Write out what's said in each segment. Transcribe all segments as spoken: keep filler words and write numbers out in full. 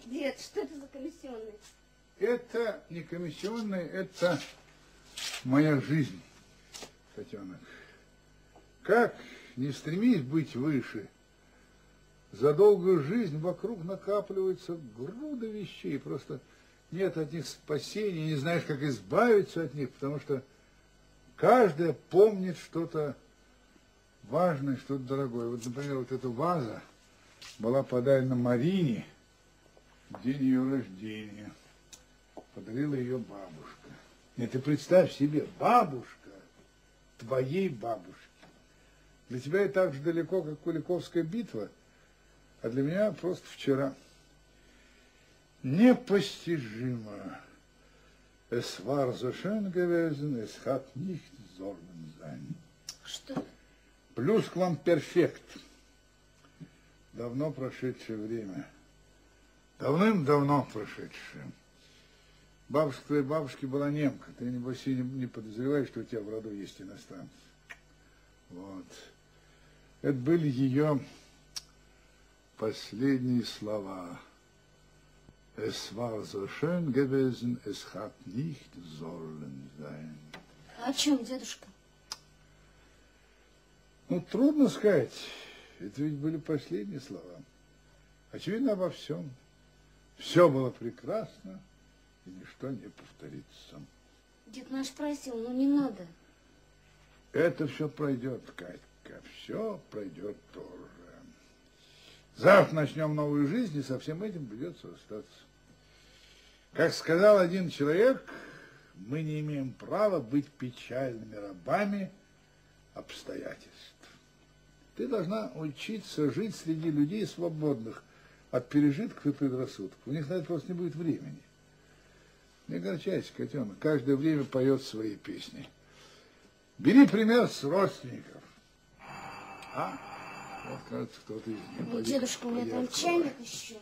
Дед, что это за комиссионный? Это не комиссионный, это моя жизнь, котенок. Как не стремись быть выше, за долгую жизнь вокруг накапливается груда вещей, просто нет от них спасения, не знаешь, как избавиться от них, потому что каждая помнит что-то важное, что-то дорогое. Вот, например, вот эта ваза была подарена Марине в день ее рождения. Подарила ее бабушка. Нет, ты представь себе, бабушка твоей бабушки. Для тебя это так же далеко, как Куликовская битва, а для меня просто вчера. Непостижимо. Es war so schön gewesen, es hat nicht sollen sein. Что? Плюсквамперфект. Давно прошедшее время. Давным-давно прошедшее. Бабушка твоей бабушки была немка. Ты, небось, и не, не подозреваешь, что у тебя в роду есть иностранцы. Вот. Это были ее последние слова. Es war so schön gewesen, es hat nicht sollen sein. О чем, дедушка? Ну, трудно сказать. Это ведь были последние слова. Очевидно, обо всем. Все было прекрасно, и ничто не повторится. Дед наш просил, но не надо. Это все пройдет, Катька, все пройдет тоже. Завтра начнем новую жизнь, и со всем этим придется расстаться. Как сказал один человек, мы не имеем права быть печальными рабами обстоятельств. Ты должна учиться жить среди людей свободных от пережитков и предрассудков. У них на это просто не будет времени. Не огорчайся, котенок, каждое время поет свои песни. Бери пример с родственников. А? Вот, кажется, кто-то из них. Ну, дедушка, у меня там чайник еще.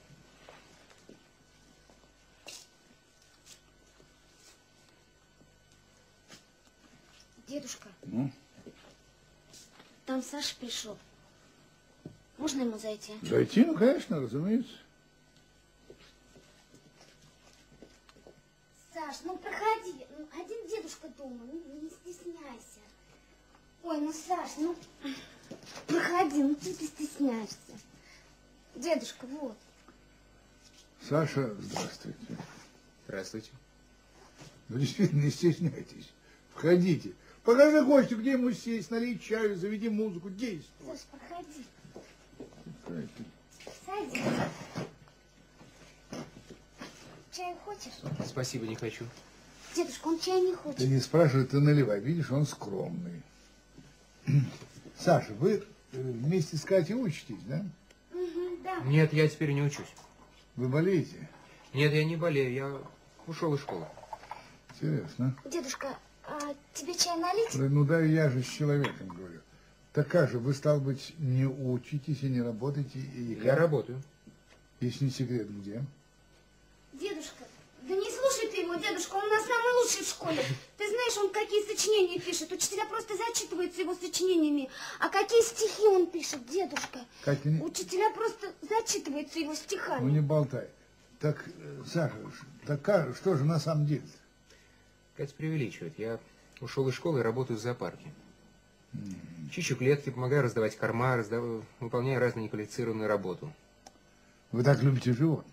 Дедушка, ну? Там Саша пришел. Можно ему зайти? Зайти? Ну, конечно, разумеется. Саш, ну проходи. Ну, один дедушка дома, ну не стесняйся. Ой, ну Саш, ну проходи, ну ты стесняешься. Дедушка, вот. Саша, здравствуйте. Здравствуйте. Ну, действительно, не стесняйтесь. Входите. Покажи гостю, где ему сесть, налей чаю, заведи музыку, действуй. Саш, проходи. Проходи. Садись. Чай хочешь? Спасибо, не хочу. Дедушка, он чай не хочет. Ты не спрашивай, ты наливай. Видишь, он скромный. Саша, вы вместе с Катей учитесь, да? Угу, да. Нет, я теперь не учусь. Вы болеете? Нет, я не болею, я ушел из школы. Интересно. Дедушка, а тебе чай налить? Ну да, я же с человеком говорю. Так как же, вы, стало быть, не учитесь и не работаете? И Я как? работаю. Если не секрет, где? Дедушка, да не слушай ты его, дедушка, он у нас самый лучший в школе. Ты знаешь, он какие сочинения пишет. Учителя просто зачитываются его сочинениями. А какие стихи он пишет, дедушка? Катя, не... Учителя просто зачитываются его стихами. Ну не болтай. Так, Саша, так как, что же на самом деле? Катя преувеличивает. Я ушел из школы и работаю в зоопарке. Mm. Чищу клетки, помогаю раздавать корма, раздав... выполняю разную неквалифицированную работу. Вы так любите животных?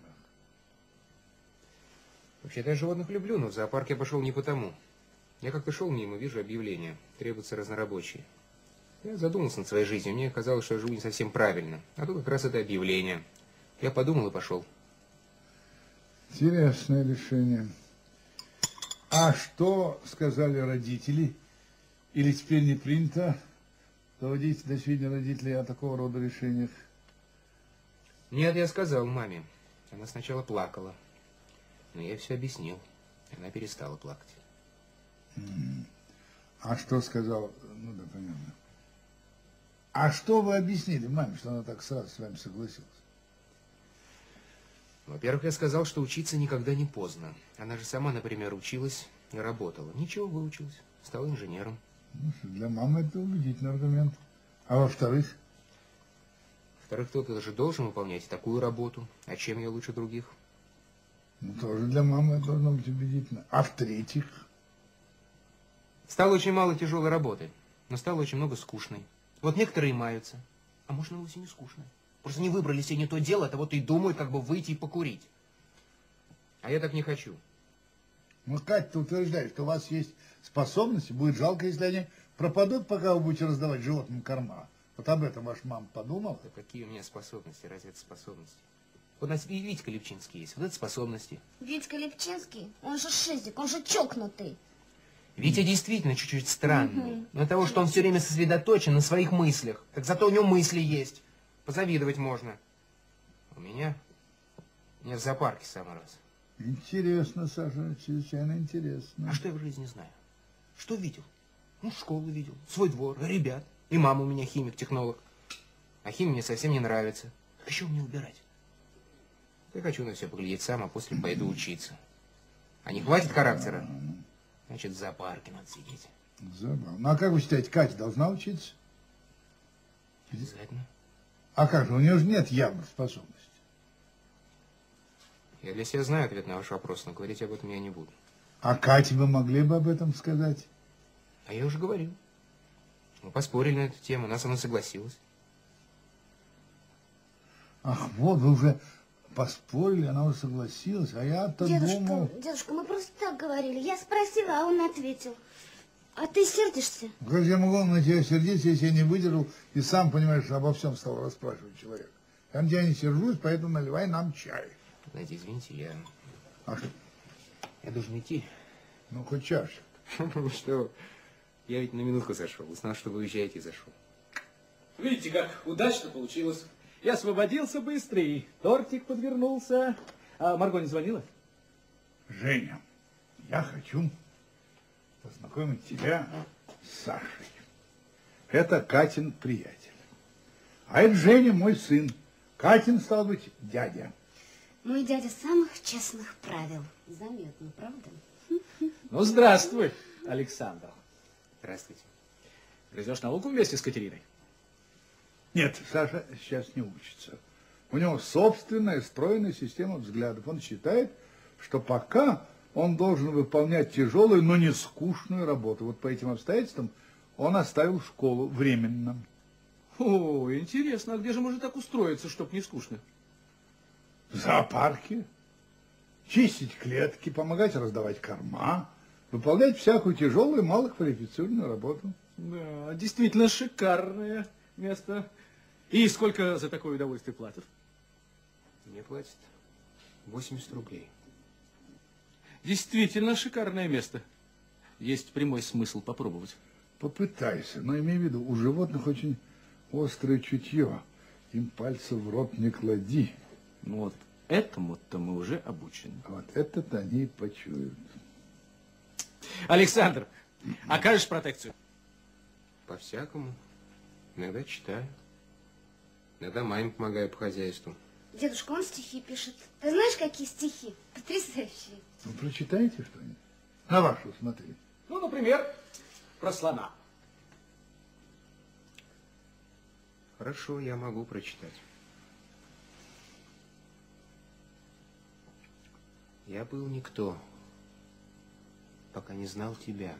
Вообще-то я животных люблю, но в зоопарк я пошел не потому. Я как-то шел мимо, вижу объявление. Требуются разнорабочие. Я задумался над своей жизнью. Мне казалось, что я живу не совсем правильно. А тут как раз это объявление. Я подумал и пошел. Интересное решение. А что сказали родители? Или теперь не принято доводить до сведения родителей о такого рода решениях? Нет, я сказал маме. Она сначала плакала. Но я все объяснил. Она перестала плакать. А что сказал? Ну да, понятно. А что вы объяснили маме, что она так сразу с вами согласилась? Во-первых, я сказал, что учиться никогда не поздно. Она же сама, например, училась и работала. Ничего, выучилась. Стала инженером. Ну, для мамы это убедительный аргумент. А во-вторых? Во-вторых, кто-то же должен выполнять такую работу. А чем я лучше других? Ну, тоже для мамы это должно быть убедительно. А в-третьих? Стало очень мало тяжелой работы, но стало очень много скучной. Вот некоторые маются, а может, на вовсе не скучно. Просто не выбрали себе не то дело, а вот и думают, как бы выйти и покурить. А я так не хочу. Ну, Катя, ты утверждаешь, что у вас есть способности, будет жалко, если они пропадут, пока вы будете раздавать животным корма. Вот об этом ваша мама подумала? Да какие у меня способности, разве это способности? Вот у нас и Витька Левчинский есть, вот это способности. Витька Левчинский, он же шизик, он же чокнутый. Витя действительно чуть-чуть странный. Но того, что он все время сосредоточен на своих мыслях. Так зато у него мысли есть. Позавидовать можно. У меня? У меня в зоопарке самый раз. Интересно, Саша, чрезвычайно интересно. А что я в жизни знаю? Что видел? Ну, школу видел, свой двор, ребят. И мама у меня химик-технолог. А химия мне совсем не нравится. А еще мне убирать? Я хочу на все поглядеть сам, а после пойду учиться. А не хватит характера? Значит, в зоопарке надо сидеть. Забавно. Ну, а как вы считаете, Катя должна учиться? Обязательно. А как же, у нее же нет явных способностей. Я для себя знаю ответ на ваш вопрос, но говорить об этом я не буду. А Кате вы могли бы об этом сказать? А я уже говорил. Мы поспорили на эту тему, нас она согласилась. Ах, вот, вы уже поспорили, она уже согласилась, а я-то Дедушка, думал... дедушка, мы просто так говорили. Я спросила, а он ответил. А ты сердишься? Как я могу на тебя сердиться, если я не выдержал и сам, понимаешь, обо всем стал расспрашивать человека? Я на тебя не сержусь, поэтому наливай нам чай. Знаете, извините, я... А что? Я должен идти. Ну, хоть чашечку. Что? Я ведь на минутку зашел. Узнал, что вы уезжаете, и зашел. Видите, как удачно получилось. Я освободился быстро, и тортик подвернулся. А Марго не звонила? Женя, я хочу познакомить тебя с Сашей. Это Катин приятель. А это Женя, мой сын. Катин, стал быть, дядя. Мой дядя самых честных правил. Заметно, правда? Ну, здравствуй, Александр. Здравствуйте. Грызешь науку вместе с Катериной? Нет, Саша сейчас не учится. У него собственная стройная система взглядов. Он считает, что пока он должен выполнять тяжелую, но не скучную работу. Вот по этим обстоятельствам он оставил школу временно. О, интересно, а где же можно так устроиться, чтоб не скучно? В зоопарке. Чистить клетки, помогать раздавать корма, выполнять всякую тяжелую, малоквалифицированную работу. Да, действительно шикарное место. И сколько за такое удовольствие платят? Мне платят восемьдесят рублей. Действительно шикарное место. Есть прямой смысл попробовать. Попытайся, но имей в виду, у животных очень острое чутье. Им пальцы в рот не клади. Ну вот этому-то мы уже обучены. Вот это-то они и почуют. Александр, окажешь протекцию? По-всякому. Иногда читаю. Иногда маме помогаю по хозяйству. Дедушка, он стихи пишет. Ты знаешь, какие стихи? Потрясающие. Ну, прочитайте что-нибудь. На вашу смотри. Ну, например, про слона. Хорошо, я могу прочитать. Я был никто, пока не знал тебя.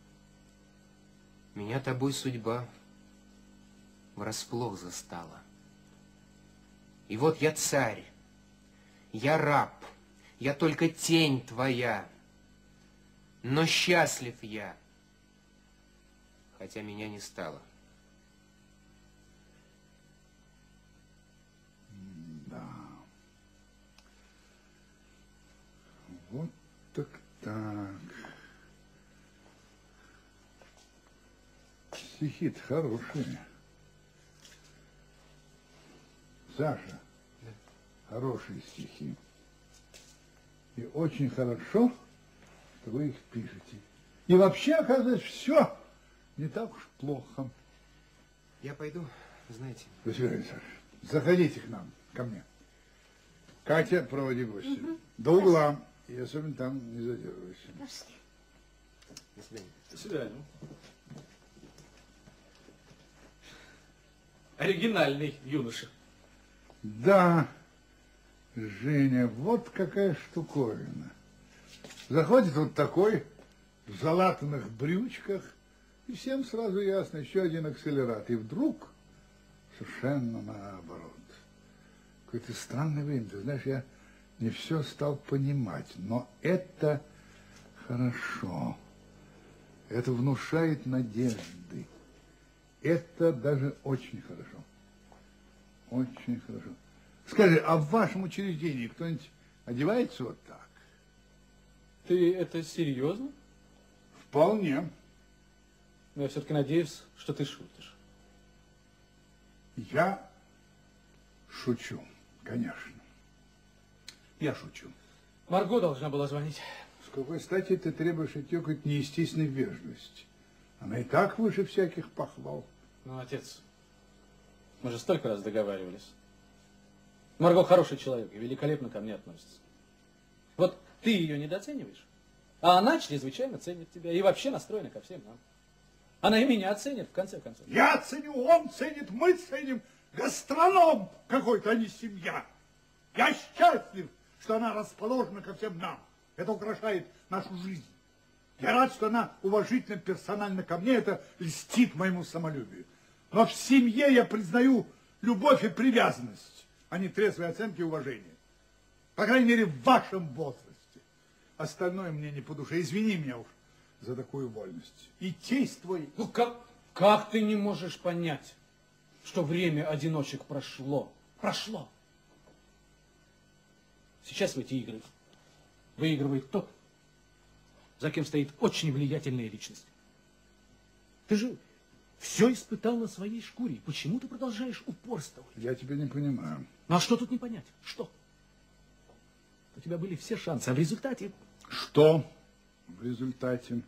Меня тобой судьба врасплох застала. И вот я царь, я раб, я только тень твоя, но счастлив я, хотя меня не стало. Да. Вот так так. Стихи-то хорошие. Саша, Да. хорошие стихи. И очень хорошо, что вы их пишете. И вообще, оказывается, все не так уж плохо. Я пойду, знаете. До свидания, Саша. Заходите к нам, ко мне. Катя, проводи гостя. Угу. До угла. И особенно там не задерживайся. Пошли. До свидания. До свидания. Оригинальный юноша. Да, Женя, вот какая штуковина. Заходит вот такой в залатанных брючках, и всем сразу ясно, еще один акселерат. И вдруг совершенно наоборот. Какое-то странное время. Ты знаешь, я не все стал понимать, но это хорошо. Это внушает надежды. Это даже очень хорошо. Очень хорошо. Скажи, а в вашем учреждении кто-нибудь одевается вот так? Ты это серьезно? Вполне. Но я все-таки надеюсь, что ты шутишь. Я шучу, конечно. Я шучу. Марго должна была звонить. С какой стати ты требуешь от нее какой-то неестественной вежливости? Она и так выше всяких похвал. Ну, отец, мы же столько раз договаривались. Марго хороший человек и великолепно ко мне относится. Вот ты ее недооцениваешь, а она чрезвычайно ценит тебя и вообще настроена ко всем нам. Она и меня оценит, в конце концов. Я ценю, он ценит, мы ценим. Гастроном какой-то, а не семья. Я счастлив, что она расположена ко всем нам. Это украшает нашу жизнь. Я рад, что она уважительно, персонально ко мне. Это льстит моему самолюбию. Но в семье я признаю любовь и привязанность, а не трезвые оценки и уважение. По крайней мере, в вашем возрасте. Остальное мне не по душе. Извини меня уж за такую вольность. И тесть твой... Ну как, как ты не можешь понять, что время одиночек прошло? Прошло. Сейчас в эти игры выигрывает тот, за кем стоит очень влиятельная личность. Ты же все испытал на своей шкуре. Почему ты продолжаешь упорствовать? Я тебя не понимаю. Ну а что тут не понять? Что? У тебя были все шансы, а в результате... Что в результате?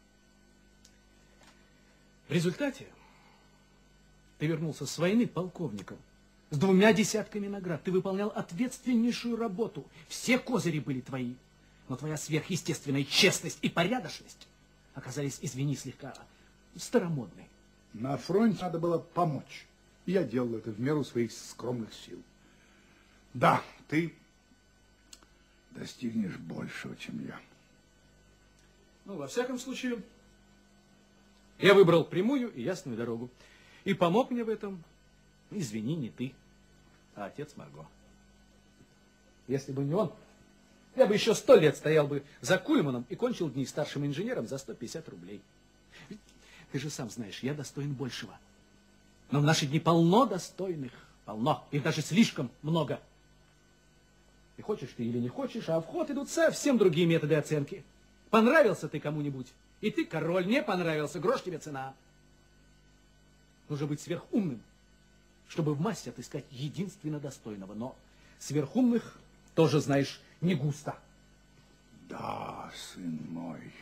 В результате ты вернулся с войны полковником, с двумя десятками наград. Ты выполнял ответственнейшую работу. Все козыри были твои. Но твоя сверхъестественная честность и порядочность оказались, извини, слегка старомодной. На фронте надо было помочь. И я делал это в меру своих скромных сил. Да, ты достигнешь большего, чем я. Ну, во всяком случае, я выбрал прямую и ясную дорогу. И помог мне в этом, извини, не ты, а отец Марго. Если бы не он, я бы еще сто лет стоял бы за Кульманом и кончил дни старшим инженером за сто пятьдесят рублей. Ведь ты же сам знаешь, я достоин большего. Но в наши дни полно достойных, полно, их даже слишком много. И хочешь ты или не хочешь, а в ход идут совсем другие методы оценки. Понравился ты кому-нибудь, и ты король, не понравился, грош тебе цена. Нужно быть сверхумным, чтобы в массе отыскать единственно достойного. Но сверхумных тоже, знаешь, не густо. Да, сын мой.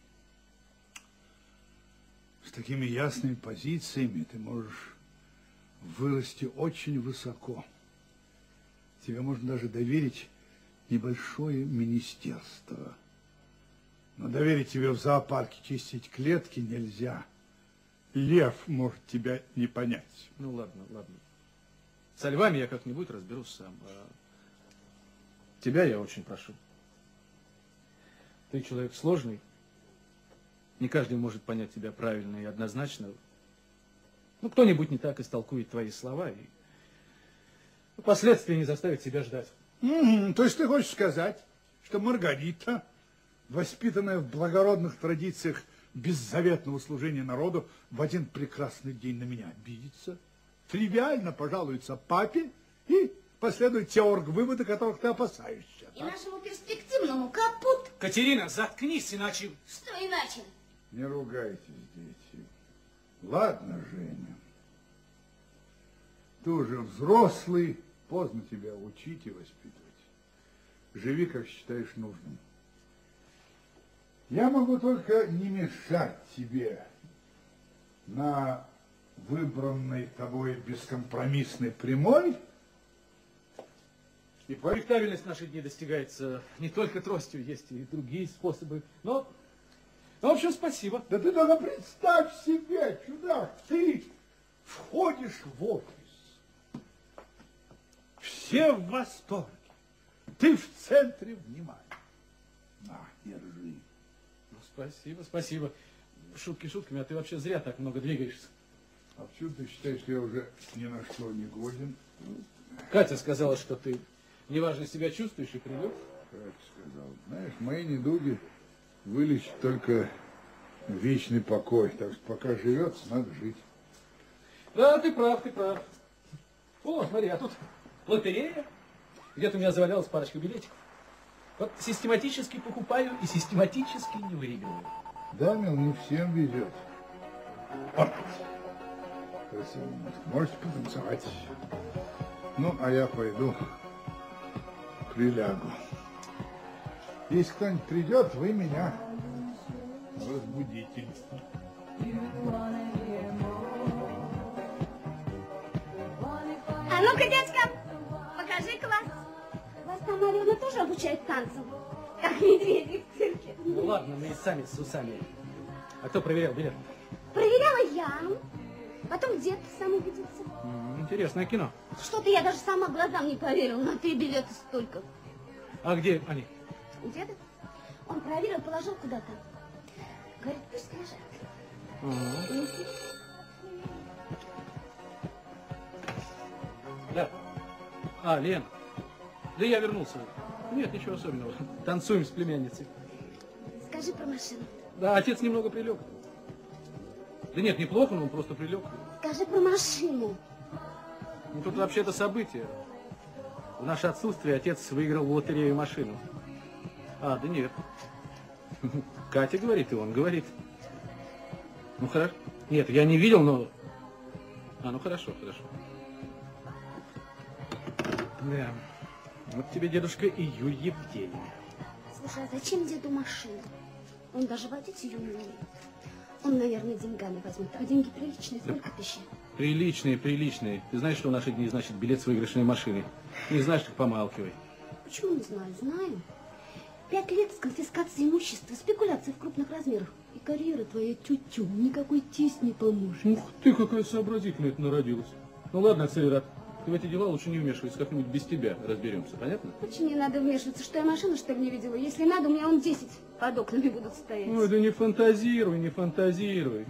С такими ясными позициями ты можешь вырасти очень высоко. Тебе можно даже доверить небольшое министерство. Но доверить тебе в зоопарке чистить клетки нельзя. Лев может тебя не понять. Ну ладно, ладно. Со львами я как-нибудь разберусь сам. А тебя я очень прошу. Ты человек сложный. Не каждый может понять тебя правильно и однозначно. Ну, кто-нибудь не так истолкует твои слова и последствия не заставит себя ждать. Mm-hmm. То есть ты хочешь сказать, что Маргарита, воспитанная в благородных традициях беззаветного служения народу, в один прекрасный день на меня обидится, тривиально пожалуется папе и последуют те оргвыводы, которых ты опасаешься. И нашему перспективному капут. Катерина, заткнись, иначе... Что иначе? Не ругайтесь, дети. Ладно, Женя. Ты уже взрослый, поздно тебя учить и воспитывать. Живи, как считаешь нужным. Я могу только не мешать тебе на выбранной тобой бескомпромиссной прямой. И респектабельность в наши дни достигается не только тростью, есть и другие способы. Но, ну, в общем, спасибо. Да ты только представь себе, чудак, ты входишь в офис. все в восторге. Ты в центре внимания. На, держи. Ну, спасибо, спасибо. Шутки шутками, а ты вообще зря так много двигаешься. А почему ты считаешь, что я уже ни на что не годен? Катя сказала, что ты неважно себя чувствуешь и прилег. Катя сказал. Знаешь, мои недуги вылечить только вечный покой. Так что пока живется, надо жить. Да, ты прав, ты прав. О, смотри, а тут лотерея. Где-то у меня завалялась парочка билетиков. Вот систематически покупаю и систематически не выигрываю. Да, мил, не всем везет. Вот. Красиво. Можете потанцевать. Ну, а я пойду прилягу. Если кто-нибудь придет, вы меня разбудите. А ну-ка, детка, покажи-ка вас. Вас там, наверное, тоже обучают танцам, как медведи в цирке. Ну ладно, мы и сами с усами. А кто проверял билет? Проверяла я. Потом дед сам убедился. М, Интересное кино. Что-то я даже сама глазам не поверила. На три билета столько. А где они? У деда? Он проверил, положил куда-то. Говорит, пусть лежат. Ага. Да. А, Лен. Да я вернулся. Нет, ничего особенного. Танцуем с племянницей. Скажи про машину. Да, отец немного прилег. Да нет, неплохо, но он просто прилег. Скажи про машину. Ну, тут вообще-то событие. В наше отсутствие отец выиграл в лотерею машину. А, да нет. Катя говорит, и он говорит. Ну, хорошо. Нет, я не видел, но... А, ну, хорошо, хорошо. Да. Вот тебе, дедушка, и Юль Евгеньевна. Слушай, а зачем деду машину? Он даже водить ее не умеет. Он, наверное, деньгами возьмет. А деньги приличные, сколько тысяч? Приличные, приличные. Ты знаешь, что в наши дни значит билет с выигрышной машины? Не знаешь, так помалкивай. Почему не знаю? Знаю. Пять лет с конфискацией имущества, спекуляции в крупных размерах. И карьера твоя тю-тю, никакой тесть не поможет. Ух ты, какая сообразительная ты народилась. Ну ладно, Акселерат, ты в эти дела лучше не вмешивайся, как-нибудь без тебя разберемся, понятно? Очень не надо вмешиваться, что я машину, что ли, не видела. Если надо, у меня он десять под окнами будут стоять. Ой, да не фантазируй, не фантазируй.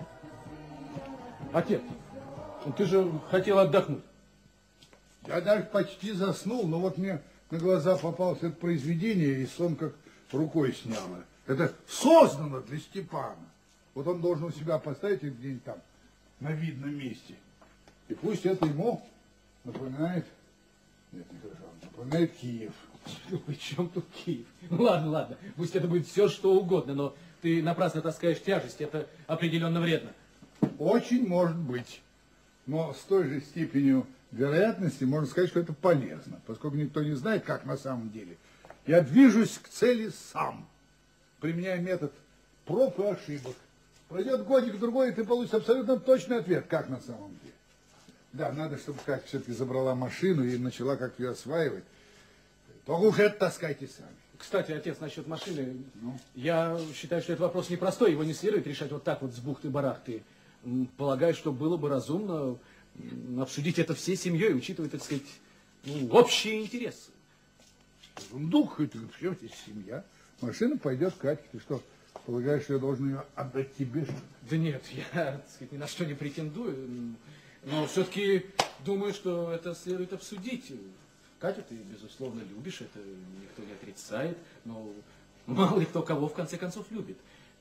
Отец, ну ты же хотел отдохнуть. Я даже почти заснул, но вот мне на глаза попалось это произведение, и сон как рукой сняло. Это создано для Степана. Вот он должен у себя поставить их где-нибудь там, на видном месте. И пусть это ему напоминает, нет, не хорошо, напоминает Киев. Ну, при чем тут Киев? Ну, ладно, ладно, пусть это будет все, что угодно, но ты напрасно таскаешь тяжесть, это определенно вредно. Очень может быть. Но с той же степенью вероятности можно сказать, что это полезно, поскольку никто не знает, как на самом деле. Я движусь к цели сам, применяя метод проб и ошибок. Пройдет годик-другой, и ты получишь абсолютно точный ответ, как на самом деле. Да, надо, чтобы Катя все-таки забрала машину и начала как-то ее осваивать. Только уж это таскайте сами. Кстати, отец, насчет машины, Ну? я считаю, что этот вопрос непростой, его не следует решать вот так вот с бухты-барахты. М, Полагаю, что было бы разумно м, обсудить это всей семьей, учитывая, так сказать, ну, общие интересы. Дух, это все здесь семья. Машина пойдет Катьке. Ты что, полагаешь, что я должен ее отдать тебе? Что ли? Да нет, я, так сказать, ни на что не претендую, м, но все-таки думаю, что это следует обсудить. Катю ты, безусловно, любишь, это никто не отрицает, но мало ли кто кого в конце концов любит.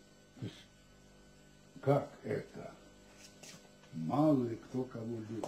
Как это? Мало ли кто кого любит.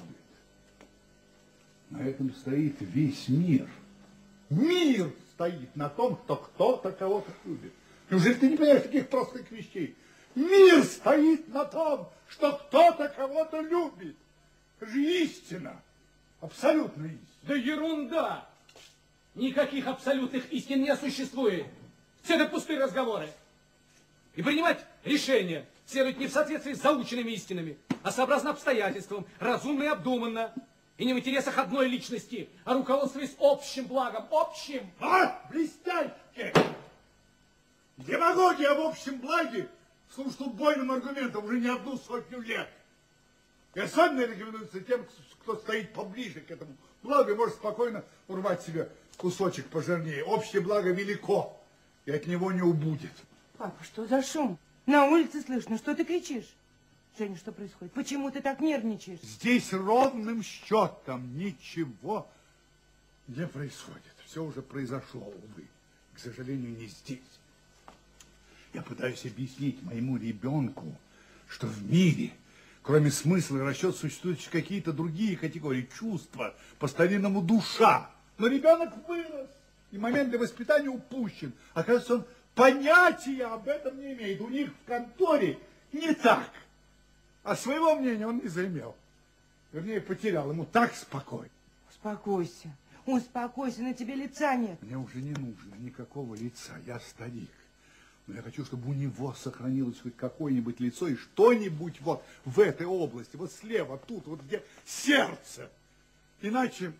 На этом стоит весь мир. Мир стоит на том, что кто-то кого-то любит. Неужели ты не понимаешь таких простых вещей? Мир стоит на том, что кто-то кого-то любит. Это же истина. Абсолютная истина. Да ерунда! Никаких абсолютных истин не существует. Все это пустые разговоры. И принимать решения следует не в соответствии с заученными истинами, а сообразно обстоятельствам, разумно и обдуманно. И не в интересах одной личности, а руководствуясь общим благом. Общим! А, блестяще! Демагогия об общем благе служит убойным аргументом уже не одну сотню лет. И особенно рекомендуется тем, кто стоит поближе к этому Благо, может спокойно урвать себе кусочек пожирнее. Общее благо велико, и от него не убудет. Папа, что за шум? На улице слышно, что ты кричишь? Женя, что происходит? Почему ты так нервничаешь? Здесь ровным счетом ничего не происходит. Все уже произошло, увы. К сожалению, не здесь. Я пытаюсь объяснить моему ребенку, что в мире, кроме смысла и расчета, существуют еще какие-то другие категории чувства, по-старинному душа. Но ребенок вырос, и момент для воспитания упущен. Оказывается, он понятия об этом не имеет. У них в конторе не так. А своего мнения он не заимел. Вернее, потерял. Ему так спокойно. Успокойся. Успокойся, на тебе лица нет. Мне уже не нужно никакого лица. Я старик. Но я хочу, чтобы у него сохранилось хоть какое-нибудь лицо и что-нибудь вот в этой области, вот слева, тут, вот где сердце. Иначе...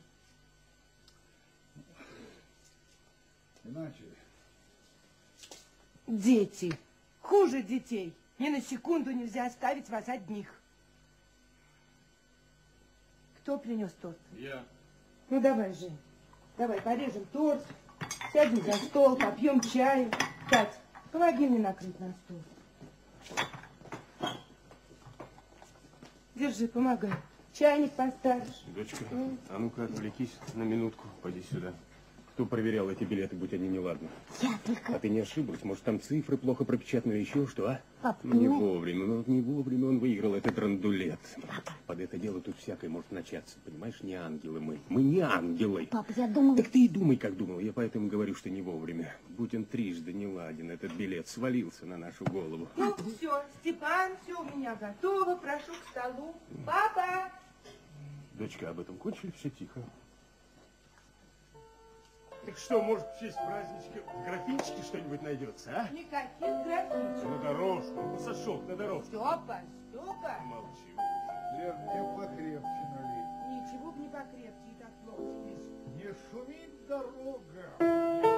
Иначе... Дети. Хуже детей. Ни на секунду нельзя оставить вас одних. Кто принес торт? Я. Ну, давай, Жень. Давай, порежем торт, сядем за стол, попьем чаю. Кать, помоги мне накрыть на стол. Держи, помогай. Чайник поставишь. Дочка, а ну-ка отвлекись на минутку, пойди сюда. Кто проверял эти билеты, будь они неладны? Я только... А ты не ошиблась? Может, там цифры плохо пропечатаны или еще что, а? Пап, Ну, не ну- вовремя, ну вот не вовремя он выиграл этот рандулет. Под это дело тут всякое может начаться, понимаешь? Не ангелы мы. Мы не ангелы. Пап, я думала... Так ты и думай, как думал. Я поэтому говорю, что не вовремя. Будь он трижды не ладен, этот билет свалился на нашу голову. Ну, все, Степан, все у меня готово, прошу к столу. Папа! Дочка, об этом кончили, все тихо. Так что, может, в честь праздничка в графинчике что-нибудь найдется, а? Никаких графинчиков. На дорожку, он сошел на дорожку. Степа, Степа. Молчи. Лер, мне покрепче налить. Ничего б не покрепче, и так плохо сидишь. Не шумит дорога.